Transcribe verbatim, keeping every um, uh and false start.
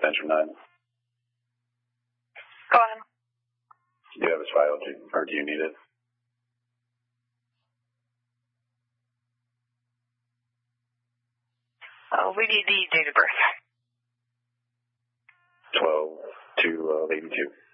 extension nine. Go ahead. Do you have his file, do, or do you need it? Uh, we need the date of birth. twelve two eighty-two.